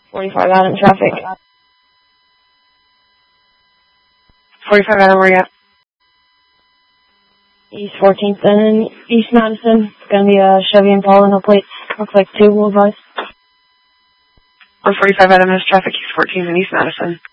45 Adam traffic. 45 Adam, where you at? East 14th and East Madison. It's going to be a Chevy Impala, no plates. Looks like two, we'll advise. 145 Adam has traffic, East 14th and East Madison.